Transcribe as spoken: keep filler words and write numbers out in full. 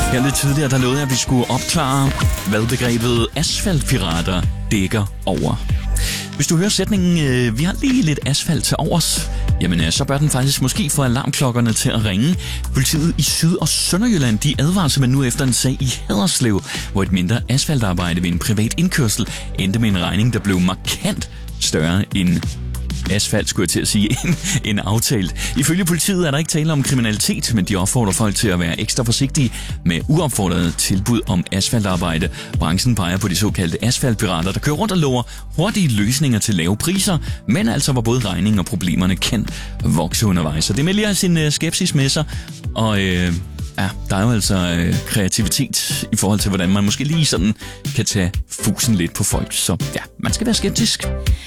Her lidt tidligere, der lovede jeg, at vi skulle opklare, hvad begrebet asfaltpirater dækker over. Hvis du hører sætningen, øh, vi har lige lidt asfalt til overs, jamen øh, så bør den faktisk måske få alarmklokkerne til at ringe. Politiet i Syd- og Sønderjylland, de advarer simpelthen nu efter en sag i Haderslev, hvor et mindre asfaltarbejde ved en privat indkørsel endte med en regning, der blev markant større end asfalt, skulle jeg til at sige, end, end aftalt. Ifølge politiet er der ikke tale om kriminalitet, men de opfordrer folk til at være ekstra forsigtige med uopfordrede tilbud om asfaltarbejde. Branchen peger på de såkaldte asfaltpirater, der kører rundt og lover hurtige løsninger til lave priser, men altså hvor både regningen og problemerne kan vokse undervejs. Så det med lige sin uh, skepsis med sig, og øh, ja, der er jo altså øh, kreativitet i forhold til, hvordan man måske lige sådan kan tage fusen lidt på folk. Så ja, man skal være skeptisk.